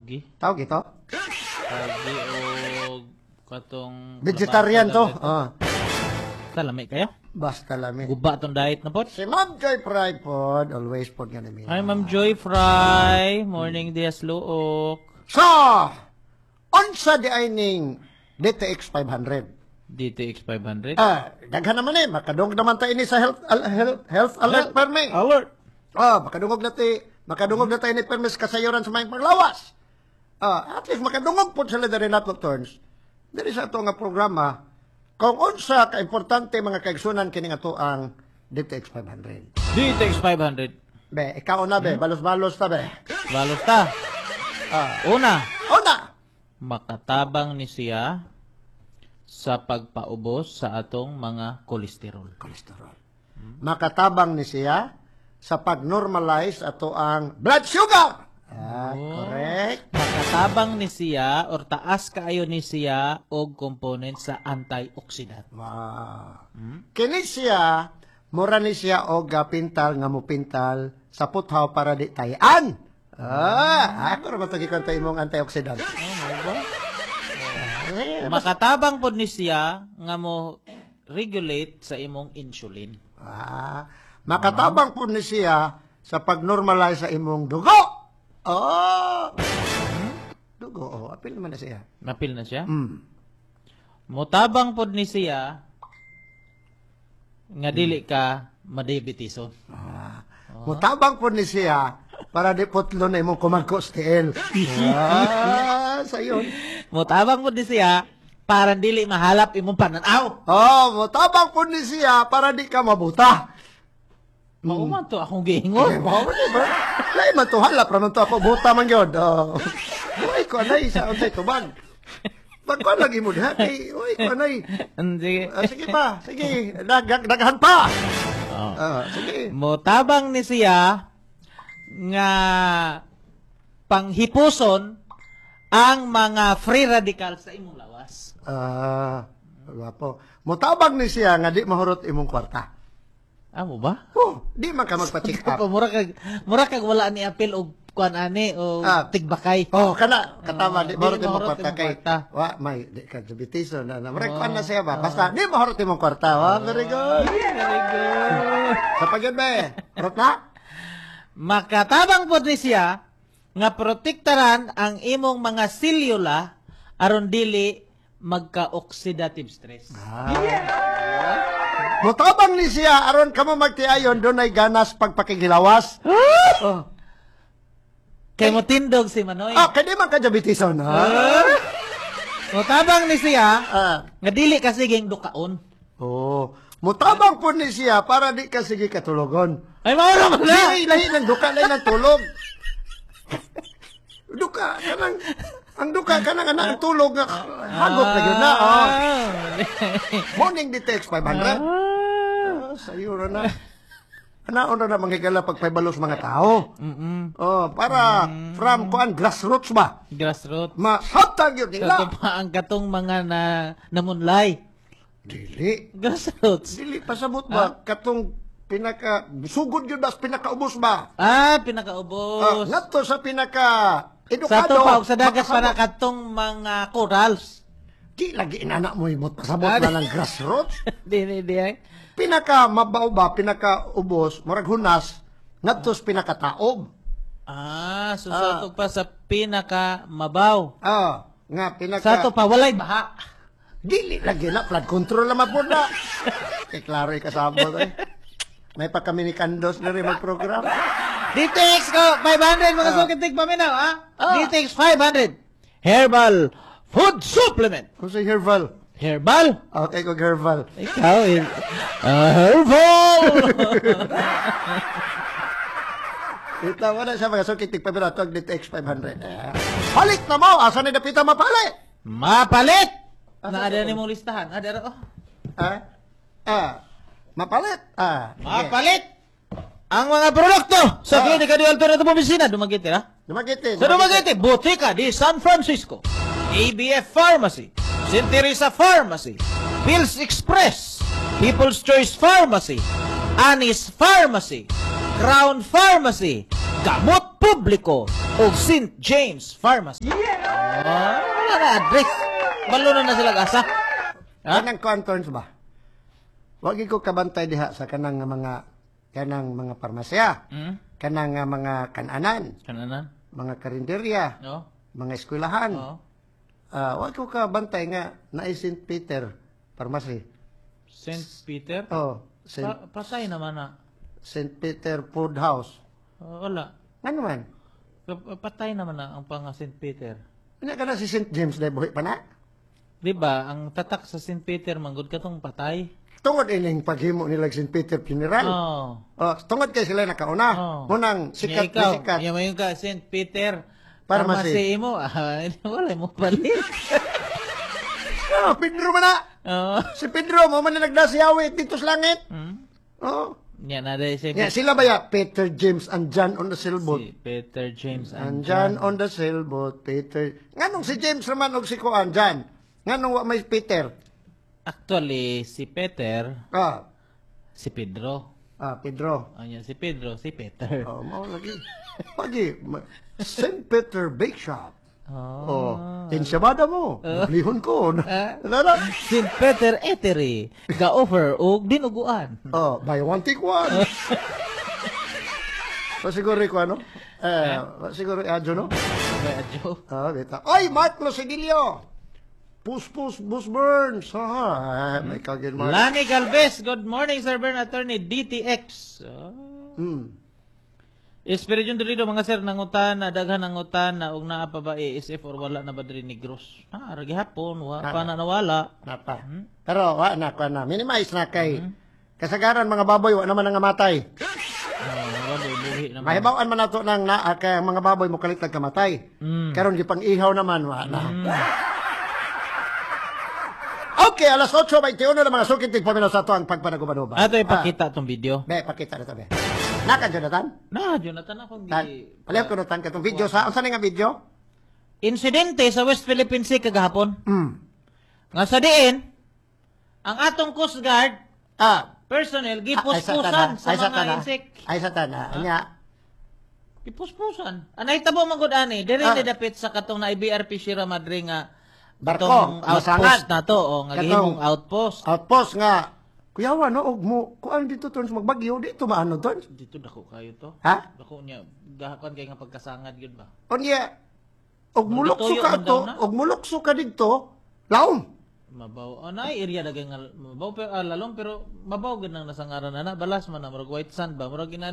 Tawgi. Tawag ito? Tawgi o katong... Vegetarian to. Kalami kayo? Basta lami. Guba tong diet na pod. Si Ma'am Joy Fry pod, always pod nga namin. Hi, Ma'am Joy Fry. Morning, Dias Luok. So, unsa di ining DTX 500? DTX 500. Daghan naman makadungog naman tayo ini sa health alert permit. Alert. Makadungog na tayo ni permis kasayuran sa mga panglawas. At least makadungog po sila dari nato turns. Dari sa ato nga programa, kung unsa ka-importante mga kaigsunan kini ato ang DTX 500. DTX 500. Be, ikaw na be, balos-balos ta be. Balos ta. Una, makatabang ni siya sa pagpaubos sa atong mga kolesterol. Makatabang ni siya sa pag-normalize ato ang blood sugar. Correct. Makatabang ni siya or taas kaayo ni siya og component sa antioxidant. Kini siya, mura ni siya og pintal nga mo pintal sa puthaw para di tayan. Ako ra matagi kanta imong antioxidant. Makatabang pod ni siya nga mo regulate sa imong insulin. Makatabang po ni siya sa pag-normalize sa imong dugo. Dugo, apil naman na siya. Napil na siya? Mutabang pod ni siya nga dili ka madiabetiso. Mutabang po ni siya para di putlo na imong kumagkos tiil. Sayon. Mutabang pod ni siya para dili mahalap imong pananaw. Mutabang po ni siya para di ka mabuta. Mauman to akong giingon. Lain man to halap raman to ako buta man gyud. Uy ko anay sa unsay tuban. Pagko lagi mo diha kay uy ko anay. Sige pa, sige, daghan pa. Sige. Mutabang ni siya nga panghipuson ang mga free radicals sa imong lawas. Wapo. Mutabang ni siya nga di mahurot imong kwarta. Amo ba? Di man ka magpa-check up. Mura kag wala ni apil og kuan ani o tigbakay. Kana katama di mahurot imong kwarta kay may di ka diabetes na mura kuan na siya ba. Basta di mahurot imong kwarta. Very good. Very good. Sa pagyud be. Rot na? Makatabang pod ni siya nga protektaran ang imong mga selula aron dili magka-oxidative stress. Mutabang ni siya aron kamo magtiayon dunay ganas pagpakigilawas. Kay mo tindog si Manoy. Kay di man ka diabetison. Mutabang ni siya nga dili ka siging dukaon. Mutabang po ni siya para di ka sige katulogon. Ay mao ra man na. Lahi ng duka, lahi ng tulog. Duka, ang duka ka nang ang tulog nga hagop na yun na. Morning DTX 500. Sayo na. Anaon na manghigala pagpaybalos mga tao. Para from kuan grassroots ba? Grassroots. Masabtang yun nila. Kato pa ang katong mga namunlay. Dili. Grassroots. Dili pasabot ba? Katong sugod yun ba? Pinakaubos ba? Pinakaubos. Ngadto sa pinaka edukado. Sa to pa, sa dagat para katong mga corals. Di lagi inanak mo imot pasabot na ng grassroots. Di ay. Pinaka mabaw ba, pinaka ubos, murag hunas, ngadto sa pinaka taob. Susatog pa sa pinaka mabaw. Nga pinaka Sa to pa walay baha. Dili lagi na flood control naman po na. Klaro ikasabot May pa kami ni Kandos na rin mag-program. DTX ko 500 mga sukitig paminaw DTX 500 herbal food supplement. Kung sa herbal. Herbal? Okay, kung herbal. Ikaw herbal. Ito mo na siya mga sukitig paminaw ito ang DTX 500. Palit na mo! Asa ni Dapita mapalit? Mapalit! Naada ni mong listahan. Mapalit? Mapalit! Ang mga produkto sa Klinika de Alternative Oficina, Dumaguete, ha? Dumaguete. Sa Dumaguete, Botica di San Francisco, ABF Pharmacy, St. Teresa Pharmacy, Pills Express, People's Choice Pharmacy, Anis Pharmacy, Crown Pharmacy, Gamot Publiko o St. James Pharmacy. Wala na address. Balo na sila asa. Ha? Kanang concerns ba? Wag ko kabantay diha sa kanang mga parmasya, kanang mga kananan, Kananan? mga karinderya, No? mga eskwelahan. Oo. Wag ko kabantay nga na St. Peter Pharmacy. St. Peter? Oh, Pasay naman na. St. Peter Food House. Wala. Ano man? Patay naman na ang pang St. Peter. Ano ka na si St. James na buhi pa na? Di ba, ang tatak sa St. Peter, manggod ka tong patay. Tungod ining paghimo nila St. Peter Funeral. Oo. Oh, tungod kay sila nakauna. Oh. Munang sikat ikaw, na sikat. Yung mayon ka, St. Peter, Pharmacy. Pharmacy mo. Wala mo palit. Oh, Pedro man na. Oo. Si Pedro, mo man na nagdasiyawit dito sa langit. Oh. Yan na dahil si, Yeah, sila ba ya? Peter, James, and John on the sailboat. si Peter, James, And and John on the sailboat, Peter. Nganong si James naman og si Kuan, John? Nganong wa may Peter? Actually, si Peter, Ah, si Pedro. Pedro. Ayan, si Pedro, si Peter. Oh, mao lagi. Lagi, St. Peter Bake Shop. Oh, insyabada mo. Lihon ko. Lala. St. Peter Eatery, ga-offer og dinuguan. Oh, buy one, take one. Pasiguro ko ano? Pasiguro adyo, no? Kaya, Joe. Beta. Oy, Mark Losedillo! Pus, Bus Burns. May kagin, Mark. Lani Galvez, good morning, Sir Bern, Attorney DTX. Espiritu dito mga sir nangutan na daghan nangutan na og naa pa ba ASF or wala na ba diri Negros. Ragi hapon wa pa na nawala. Napa. Pero, na minimize na kay kasagaran mga baboy, wa naman nga matay. Wala buhi naman. Mahibawan man nato nang kay mga baboy mo kalitag kamatay. Karon gipang ihaw naman, wa na. Okay, alas 8:21 na mga sukit tigpamino sa to ang pagpanagubanuba. Ato ipakita tong video. Be, pakita na to, be. Naka, Jonathan? Jonathan akong Palihap ko Jonathan katong video sa, ang saan nga video? insidente sa West Philippine Sea kagahapon. Nga sa diin, ang atong Coast Guard personnel gipuspusan sa mga insect. Ay, satana. Anya, Gipuspusan. Anay tabo magud ani, diri ni dapit sa katong na IBRP Sierra Madre nga barko, katong outpost masangan. na to o nga gihimong outpost. Outpost nga, kuyawa, no, og mo, kuan dito tons magbagyo, dito maano tons? Dito dako kayo to. Ha? Dako niya gahakan kay nga pagkasangad gyud ba. Onya, og mulukso Magtuyo ka man daw to, na. og mulukso ka dito, laom. Mabaw. Anay area dagay nga mabaw pero lalom pero mabaw gid nang nasangaran na balas man na murag white sand ba murag